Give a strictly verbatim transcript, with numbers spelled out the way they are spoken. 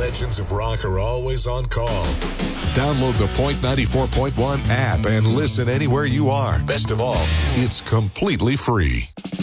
legends of rock are always on call. Download the Point ninety-four point one app and listen anywhere you are. Best of all, it's completely free.